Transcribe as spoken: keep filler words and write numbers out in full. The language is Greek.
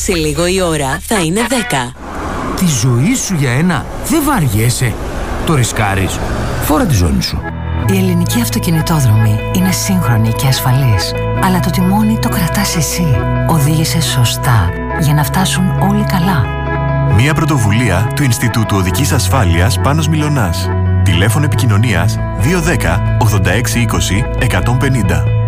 Σε λίγο η ώρα θα είναι δέκα. Τη ζωή σου για ένα δεν βαριέσαι. Το ρισκάρεις. Φόρα τη ζώνη σου. Η ελληνική αυτοκινητόδρομη είναι σύγχρονη και ασφαλής. Αλλά το τιμόνι το κρατάς εσύ. Οδήγησε σωστά για να φτάσουν όλοι καλά. Μία πρωτοβουλία του Ινστιτούτου Οδικής Ασφάλειας Πάνος Μιλωνάς. Τηλέφωνο επικοινωνίας δύο ένα μηδέν ογδόντα έξι είκοσι εκατόν πενήντα.